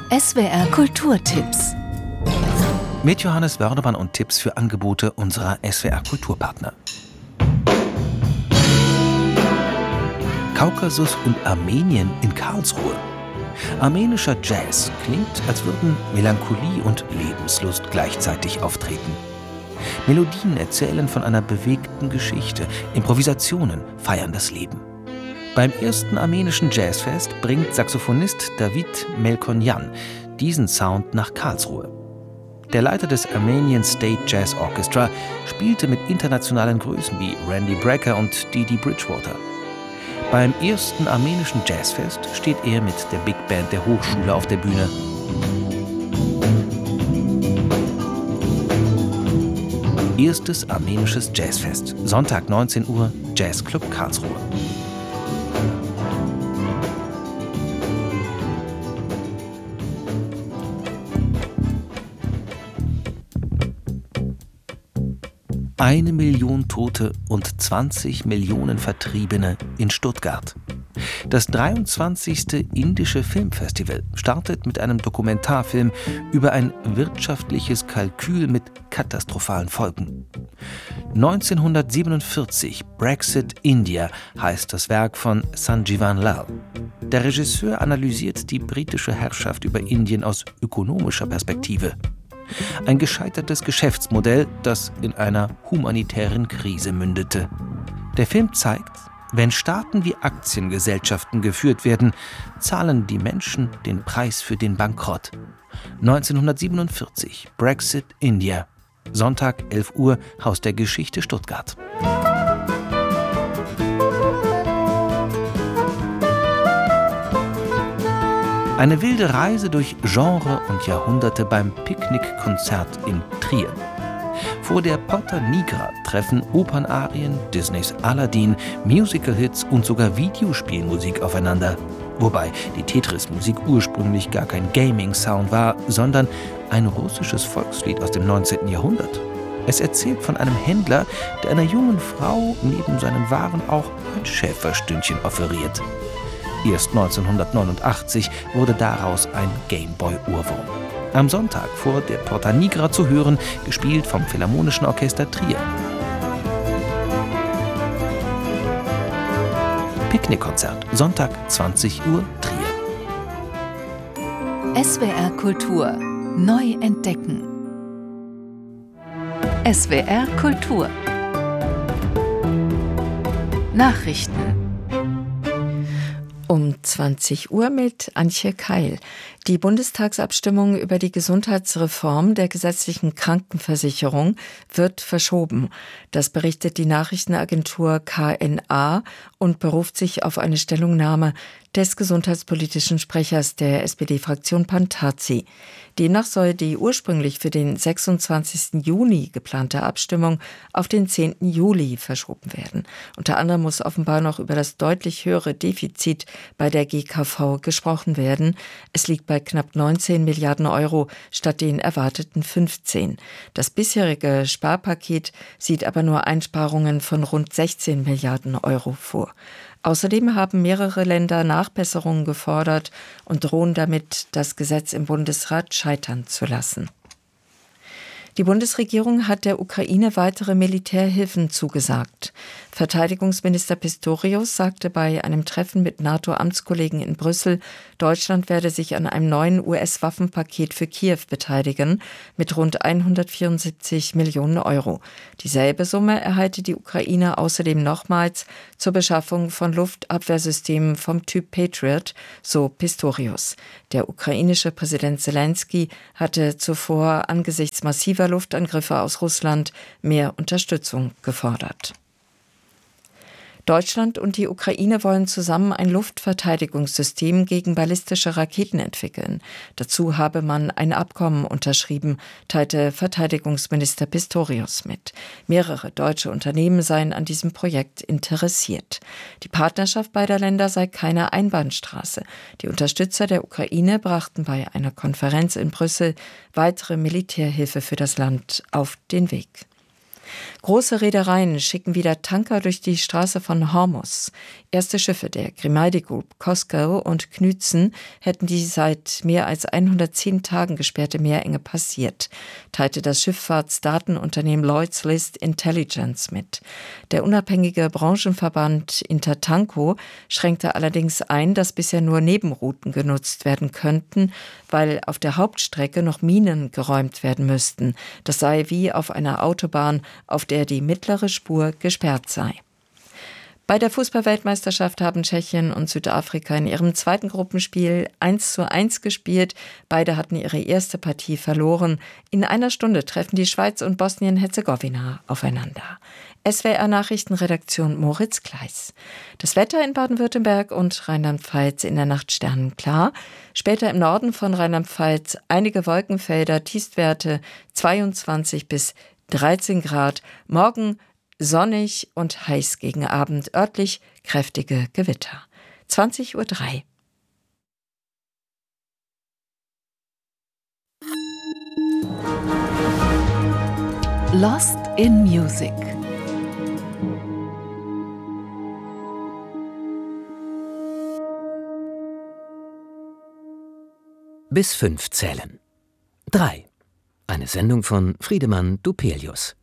SWR Kulturtipps. Mit Johannes Wördemann und Tipps für Angebote unserer SWR Kulturpartner. Kaukasus und Armenien in Karlsruhe. Armenischer Jazz klingt, als würden Melancholie und Lebenslust gleichzeitig auftreten. Melodien erzählen von einer bewegten Geschichte, Improvisationen feiern das Leben. Beim ersten armenischen Jazzfest bringt Saxophonist David Melkonyan diesen Sound nach Karlsruhe. Der Leiter des Armenian State Jazz Orchestra spielte mit internationalen Größen wie Randy Brecker und Didi Bridgewater. Beim ersten armenischen Jazzfest steht er mit der Big Band der Hochschule auf der Bühne. Erstes armenisches Jazzfest, Sonntag 19 Uhr, Jazzclub Karlsruhe. Eine Million Tote und 20 Millionen Vertriebene in Stuttgart. Das 23. Indische Filmfestival startet mit einem Dokumentarfilm über ein wirtschaftliches Kalkül mit katastrophalen Folgen. 1947, Brexit India, heißt das Werk von Sanjeevan Lal. Der Regisseur analysiert die britische Herrschaft über Indien aus ökonomischer Perspektive. Ein gescheitertes Geschäftsmodell, das in einer humanitären Krise mündete. Der Film zeigt, wenn Staaten wie Aktiengesellschaften geführt werden, zahlen die Menschen den Preis für den Bankrott. 1947, Brexit India. Sonntag, 11 Uhr, Haus der Geschichte Stuttgart. Eine wilde Reise durch Genre und Jahrhunderte beim Picknickkonzert in Trier. Vor der Porta Nigra treffen Opernarien, Disneys Aladdin, Musical-Hits und sogar Videospielmusik aufeinander. Wobei die Tetris-Musik ursprünglich gar kein Gaming-Sound war, sondern ein russisches Volkslied aus dem 19. Jahrhundert. Es erzählt von einem Händler, der einer jungen Frau neben seinen Waren auch ein Schäferstündchen offeriert. Erst 1989 wurde daraus ein Gameboy-Ohrwurm. Am Sonntag vor der Porta Nigra zu hören, gespielt vom Philharmonischen Orchester Trier. Picknickkonzert, Sonntag, 20 Uhr, Trier. SWR Kultur neu entdecken. SWR Kultur Nachrichten um 20 Uhr mit Antje Keil. Die Bundestagsabstimmung über die Gesundheitsreform der gesetzlichen Krankenversicherung wird verschoben. Das berichtet die Nachrichtenagentur KNA und beruft sich auf eine Stellungnahme des gesundheitspolitischen Sprechers der SPD-Fraktion Pantazi. Demnach soll die ursprünglich für den 26. Juni geplante Abstimmung auf den 10. Juli verschoben werden. Unter anderem muss offenbar noch über das deutlich höhere Defizit bei der GKV gesprochen werden. Es liegt bei knapp 19 Milliarden Euro statt den erwarteten 15. Das bisherige Sparpaket sieht aber nur Einsparungen von rund 16 Milliarden Euro vor. Außerdem haben mehrere Länder Nachbesserungen gefordert und drohen damit, das Gesetz im Bundesrat scheitern zu lassen. Die Bundesregierung hat der Ukraine weitere Militärhilfen zugesagt. Verteidigungsminister Pistorius sagte bei einem Treffen mit NATO-Amtskollegen in Brüssel, Deutschland werde sich an einem neuen US-Waffenpaket für Kiew beteiligen mit rund 174 Millionen Euro. Dieselbe Summe erhalte die Ukraine außerdem nochmals zur Beschaffung von Luftabwehrsystemen vom Typ Patriot, so Pistorius. Der ukrainische Präsident Zelensky hatte zuvor angesichts massiver Luftangriffe aus Russland mehr Unterstützung gefordert. Deutschland und die Ukraine wollen zusammen ein Luftverteidigungssystem gegen ballistische Raketen entwickeln. Dazu habe man ein Abkommen unterschrieben, teilte Verteidigungsminister Pistorius mit. Mehrere deutsche Unternehmen seien an diesem Projekt interessiert. Die Partnerschaft beider Länder sei keine Einbahnstraße. Die Unterstützer der Ukraine brachten bei einer Konferenz in Brüssel weitere Militärhilfe für das Land auf den Weg. Große Reedereien schicken wieder Tanker durch die Straße von Hormuz. Erste Schiffe der Grimaldi Group, COSCO und Knützen hätten die seit mehr als 110 Tagen gesperrte Meerenge passiert, teilte das Schifffahrtsdatenunternehmen Lloyd's List Intelligence mit. Der unabhängige Branchenverband Intertanko schränkte allerdings ein, dass bisher nur Nebenrouten genutzt werden könnten, weil auf der Hauptstrecke noch Minen geräumt werden müssten. Das sei wie auf einer Autobahn, auf der die mittlere Spur gesperrt sei. Bei der Fußball-Weltmeisterschaft haben Tschechien und Südafrika in ihrem zweiten Gruppenspiel 1:1 gespielt. Beide hatten ihre erste Partie verloren. In einer Stunde treffen die Schweiz und Bosnien-Herzegowina aufeinander. SWR-Nachrichtenredaktion Moritz Kleiss. Das Wetter in Baden-Württemberg und Rheinland-Pfalz in der Nacht sternenklar. Später im Norden von Rheinland-Pfalz einige Wolkenfelder, Tiefstwerte 22 bis 13 Grad. Morgen sonnig und heiß gegen Abend, örtlich kräftige Gewitter. 20:03 Uhr. Lost in Music. Bis 5 zählen. 3. Eine Sendung von Friedemann Dupelius.